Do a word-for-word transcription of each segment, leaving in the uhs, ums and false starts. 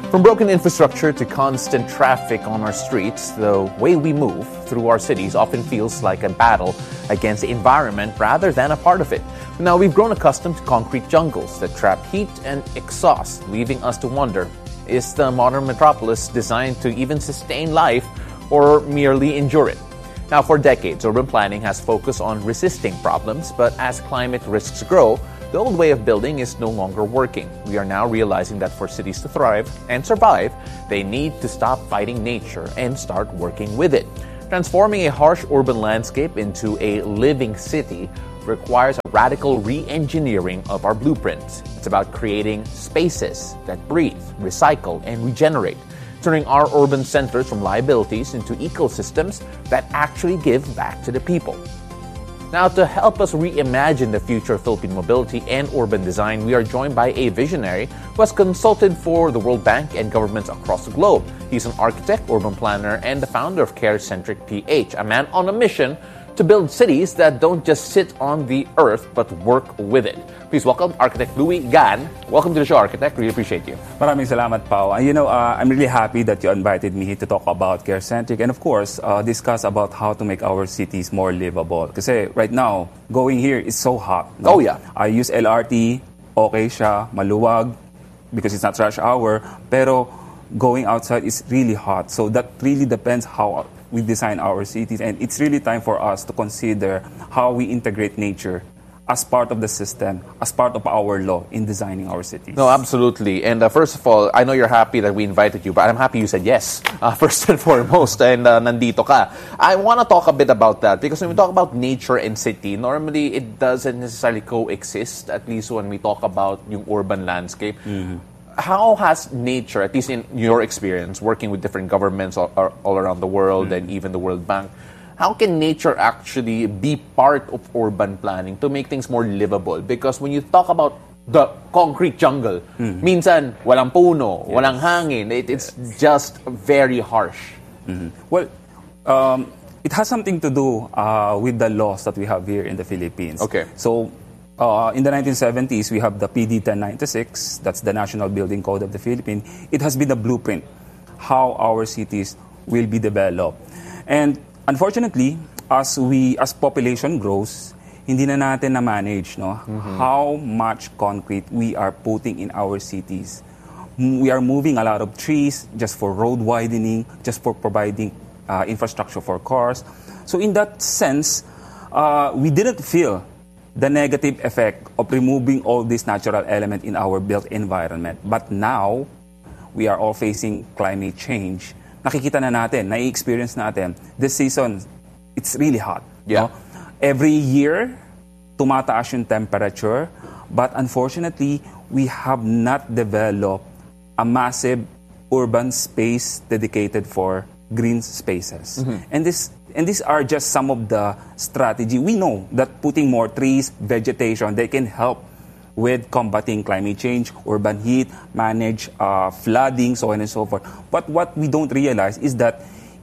From broken infrastructure to constant traffic on our streets, the way we move through our cities often feels like a battle against the environment rather than a part of it. Now, we've grown accustomed to concrete jungles that trap heat and exhaust, leaving us to wonder, is the modern metropolis designed to even sustain life or merely endure it? Now, for decades, urban planning has focused on resisting problems, but as climate risks grow, the old way of building is no longer working. We are now realizing that for cities to thrive and survive, they need to stop fighting nature and start working with it. Transforming a harsh urban landscape into a living city requires a radical re-engineering of our blueprints. It's about creating spaces that breathe, recycle, and regenerate, turning our urban centers from liabilities into ecosystems that actually give back to the people. Now, to help us reimagine the future of Philippine mobility and urban design, we are joined by a visionary who has consulted for the World Bank and governments across the globe. He's an architect, urban planner, and the founder of CareCentric P H, a man on a mission to build cities that don't just sit on the earth but work with it. Please welcome Architect Louie Gan. Welcome to the show, Architect. Really appreciate you. Maraming salamat, Pao. And you know, uh, I'm really happy that you invited me here to talk about CareCentric and of course, uh, discuss about how to make our cities more livable. Kasi right now, going here is so hot. No? Oh yeah. I use L R T, okay siya, maluwag, because it's not rush hour, pero going outside is really hot. So that really depends how we design our cities, and it's really time for us to consider how we integrate nature as part of the system, as part of our law in designing our cities. No, absolutely. And uh, first of all, I know you're happy that we invited you, but I'm happy you said yes, uh, first and foremost, and uh, nandito ka. I want to talk a bit about that, because when we talk about nature and city, normally it doesn't necessarily coexist, at least when we talk about yung urban landscape. Mm-hmm. How has nature, at least in your experience, working with different governments all, all around the world, mm-hmm. and even the World Bank, how can nature actually be part of urban planning to make things more livable? Because when you talk about the concrete jungle, mm-hmm. minsan walang puno, yes. walang hangin, it, it's yes. just very harsh. Mm-hmm. Well, um, it has something to do uh, with the laws that we have here in the Philippines. Okay. So, Uh, in the nineteen seventies, we have the P D ten ninety-six, that's the National Building Code of the Philippines. It has been a blueprint how our cities will be developed. And unfortunately, as we as population grows, hindi na natin na-manage no, mm-hmm. how much concrete we are putting in our cities. We are moving a lot of trees just for road widening, just for providing uh, infrastructure for cars. So in that sense, uh, we didn't feel the negative effect of removing all this natural element in our built environment. But now, we are all facing climate change. Nakikita na natin, nai-experience natin, this season, it's really hot. Yeah. No? Every year, tumataas yung temperature, but unfortunately, we have not developed a massive urban space dedicated for green spaces. Mm-hmm. And this And these are just some of the strategy. We know that putting more trees, vegetation, they can help with combating climate change, urban heat, manage uh, flooding, so on and so forth. But what we don't realize is that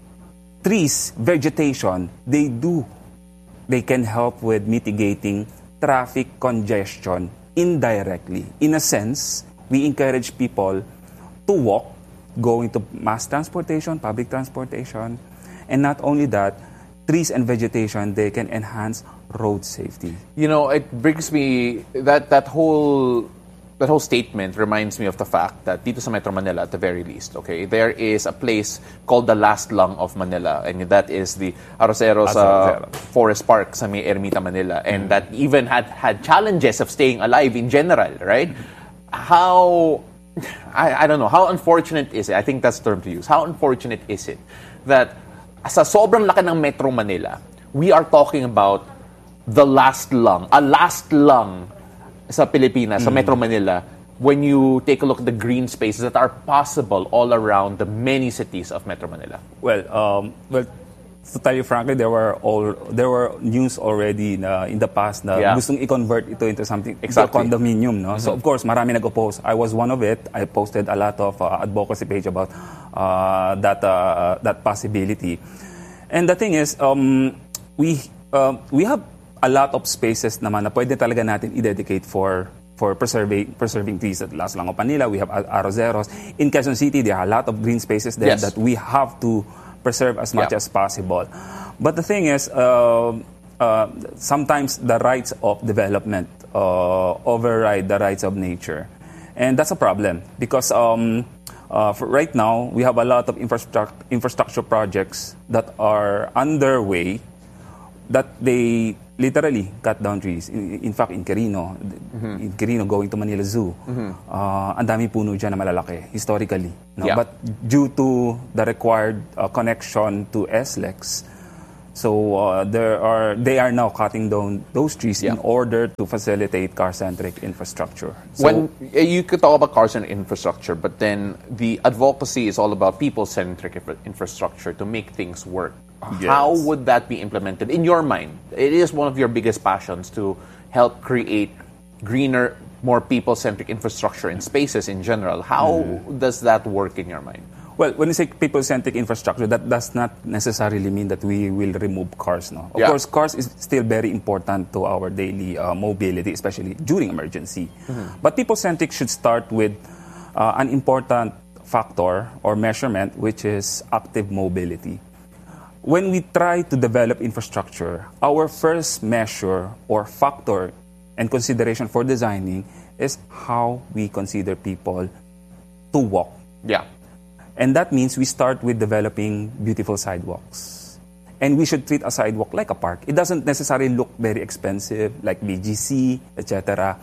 trees, vegetation, they do, they can help with mitigating traffic congestion indirectly. In a sense, we encourage people to walk, going to mass transportation, public transportation. And not only that, trees and vegetation, they can enhance road safety. You know, it brings me, that that whole that whole statement reminds me of the fact that dito sa Metro Manila, at the very least, okay, there is a place called the Last Lung of Manila, and that is the Arroceros uh, Forest Park sa may Ermita, Manila, and mm-hmm. that even had had challenges of staying alive in general, right? Mm-hmm. How, I, I don't know, how unfortunate is it? I think that's the term to use. How unfortunate is it that sa sobrang laki ng Metro Manila, we are talking about the last lung, a last lung sa Pilipinas, mm. sa Metro Manila, when you take a look at the green spaces that are possible all around the many cities of Metro Manila. Well, um, well, to tell you frankly, there were all there were news already na, in the past na yeah. gustong i-convert ito into something, exactly. into a condominium. No? Mm-hmm. So of course, marami nag-oppose. I was one of it. I posted a lot of uh, advocacy page about uh, that uh, that possibility. And the thing is, um, we uh, we have a lot of spaces naman na pwede talaga natin i-dedicate for for preserving preserving trees at Las Langopan Manila. We have Arozeros. In Quezon City, there are a lot of green spaces there Yes. that we have to preserve as much Yeah. as possible. But the thing is, uh, uh, sometimes the rights of development uh, override the rights of nature. And that's a problem because um, uh, for right now, we have a lot of infrastructure, infrastructure projects that are underway that they literally cut down trees. In, in fact, in Quirino, mm-hmm. in Quirino going to Manila Zoo, mm-hmm. uh, ang dami puno dyan na malalaki, historically. No? Yeah. But due to the required uh, connection to S L E X, so uh, there are they are now cutting down those trees Yeah. in order to facilitate car-centric infrastructure. So, When uh, you could talk about car-centric infrastructure, but then the advocacy is all about people-centric infra- infrastructure to make things work. Yes. How would that be implemented in your mind? It is one of your biggest passions to help create greener, more people-centric infrastructure in spaces in general. How mm. does that work in your mind? Well, when you say people-centric infrastructure, that does not necessarily mean that we will remove cars. No, of Yeah. course, cars is still very important to our daily uh, mobility, especially during emergency. Mm-hmm. But people-centric should start with uh, an important factor or measurement, which is active mobility. When we try to develop infrastructure, our first measure or factor and consideration for designing is how we consider people to walk. Yeah. And that means we start with developing beautiful sidewalks. And we should treat a sidewalk like a park. It doesn't necessarily look very expensive, like B G C, et cetera.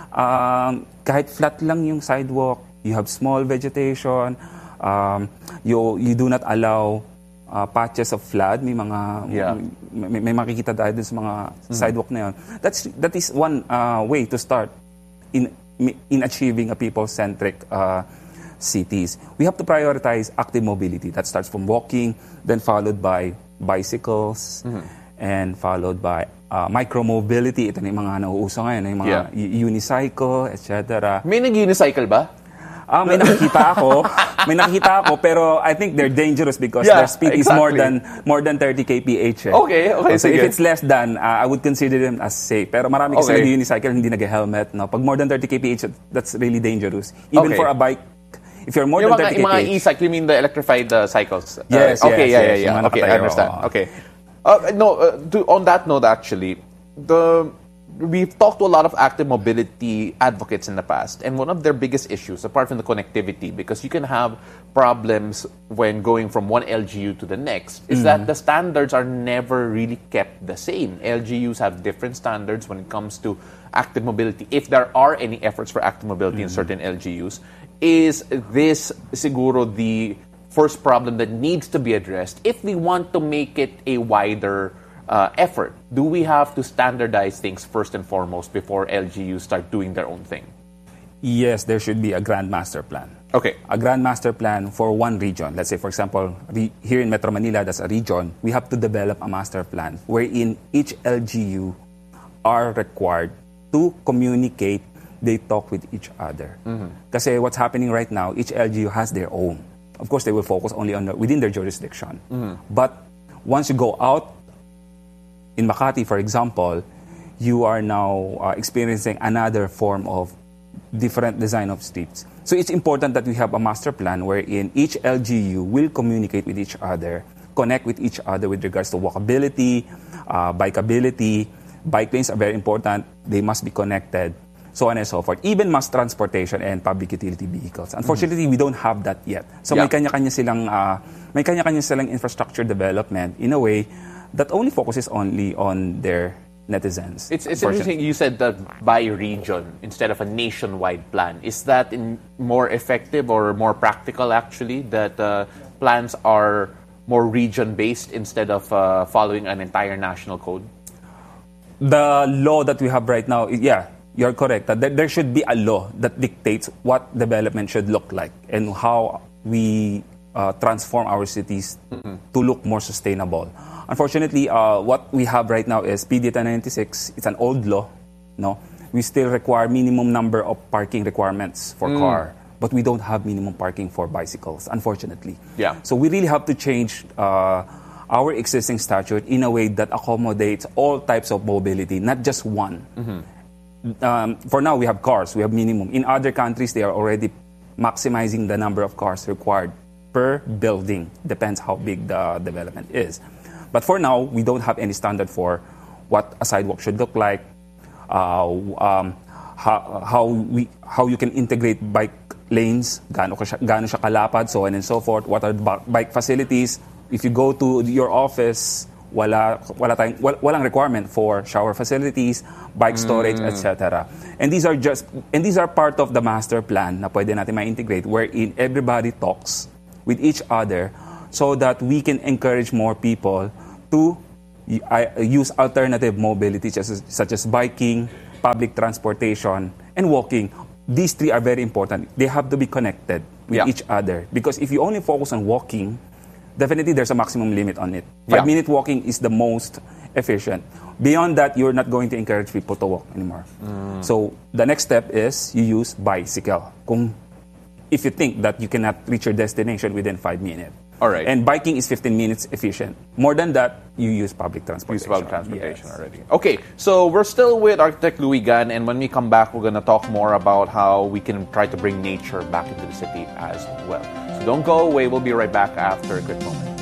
Um, kahit flat lang yung sidewalk, you have small vegetation, um, you, you do not allow uh, patches of flood, may mga, Yeah. may, may makikita tayo dun sa mga mm-hmm. sidewalk na yun. That's, that is one uh, way to start in, in achieving a people-centric uh, cities. We have to prioritize active mobility. That starts from walking, then followed by bicycles, mm-hmm. and followed by uh, micromobility. Ito na yung mga nauuso ngayon, yung mga Yeah. y- unicycle, et cetera. May nag-unicycle ba? Ah, may nakikita ako. May nakikita ako, pero I think they're dangerous because Yeah, their speed is more exactly. than more than thirty kilometers per hour. Eh. Okay, okay, So sige. if it's less than, uh, I would consider them as safe. Pero marami kasi Okay. nag-unicycle, hindi nag-helmet. No? Pag more than thirty kilometers per hour, that's really dangerous. Even Okay. for a bike, if you're more Yung than mga, thirty yung mga kilometers per hour, e-cycle, you mean the electrified uh, cycles? Yes, Uh, okay, yes, yeah, yes, yeah, yung yeah. mga Okay, I nakatayo, understand. oo. Okay. Uh, no, uh, to, on that note, actually, the we've talked to a lot of active mobility advocates in the past, and one of their biggest issues, apart from the connectivity, because you can have problems when going from one L G U to the next, is that the standards are never really kept the same. L G Us have different standards when it comes to active mobility. If there are any efforts for active mobility in certain L G Us, is this siguro the first problem that needs to be addressed if we want to make it a wider Uh, effort? Do we have to standardize things first and foremost before L G Us start doing their own thing? yes, there should be a grand master plan. Okay. A grand master plan for one region. Let's say, for example, re- here in Metro Manila, that's a region. We have to develop a master plan wherein each L G U are required to communicate, they talk with each other. Mm-hmm. Kasi what's happening right now, each L G U has their own. Of course, they will focus only on the, within their jurisdiction. Mm-hmm. But once you go out, in Makati, for example, you are now uh, experiencing another form of different design of streets. So it's important that we have a master plan wherein each L G U will communicate with each other, connect with each other with regards to walkability, uh, bikeability. Bike lanes are very important. They must be connected, so on and so forth. Even mass transportation and public utility vehicles. Unfortunately, mm-hmm. we don't have that yet. So yeah. may kanya-kanya silang, uh, may kanya-kanya silang infrastructure development in a way that only focuses only on their netizens. It's, it's interesting you said that by region instead of a nationwide plan. Is that in more effective or more practical, actually, that uh, plans are more region-based instead of uh, following an entire national code? The law that we have right now, yeah, you're correct. That there should be a law that dictates what development should look like and how we uh, transform our cities mm-hmm. to look more sustainable. Unfortunately, uh, what we have right now is P D ten ninety-six. It's an old law. No, we still require minimum number of parking requirements for mm. car, but we don't have minimum parking for bicycles. Unfortunately, yeah. So we really have to change uh, our existing statute in a way that accommodates all types of mobility, not just one. Mm-hmm. um, for now, we have cars. We have minimum. In other countries, they are already maximizing the number of cars required per building. Depends how big the development is. But for now, we don't have any standard for what a sidewalk should look like, uh, um, how, how, we, how you can integrate bike lanes, gaano, ka siya, gaano siya kalapad, so on and so forth. What are the bike facilities? If you go to your office, wala, wala tayong, wal, walang requirement for shower facilities, bike storage, mm. et cetera. And these are just, and these are part of the master plan na pwede natin ma-integrate, wherein everybody talks with each other so that we can encourage more people to use alternative mobility such as, such as biking, public transportation, and walking. These three are very important. They have to be connected with yeah. each other. Because if you only focus on walking, definitely there's a maximum limit on it. Five-minute yeah. walking is the most efficient. Beyond that, you're not going to encourage people to walk anymore. Mm. So the next step is you use bicycle. Kung, if you think that you cannot reach your destination within five minutes. All right. And biking is fifteen minutes efficient. More than that, you use public transportation. Use public transportation yes. already. Okay, so we're still with Architect Louie Gan, and when we come back, we're going to talk more about how we can try to bring nature back into the city as well. So don't go away. We'll be right back after a quick moment.